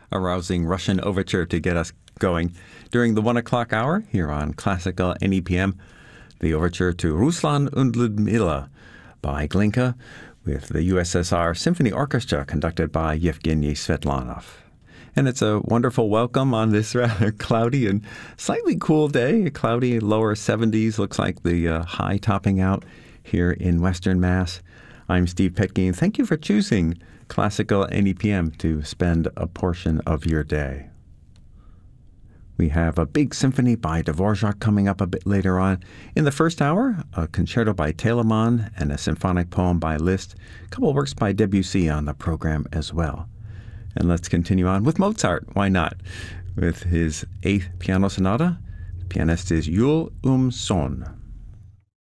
a rousing Russian overture to get us going. During the 1 o'clock hour here on Classical NEPM, the overture to Ruslan und Lyudmila by Glinka with the USSR Symphony Orchestra conducted by Yevgeny Svetlanov. And it's a wonderful welcome on this rather cloudy and slightly cool day. Cloudy, lower 70s, looks like the high topping out here in Western Mass. I'm Steve Petke. Thank you for choosing Classical NEPM to spend a portion of your day. We have a big symphony by Dvorak coming up a bit later on. In the first hour, a concerto by Telemann and a symphonic poem by Liszt. A couple of works by Debussy on the program as well. And let's continue on with Mozart. Why not? With his 8th piano sonata. The pianist is Jules Son.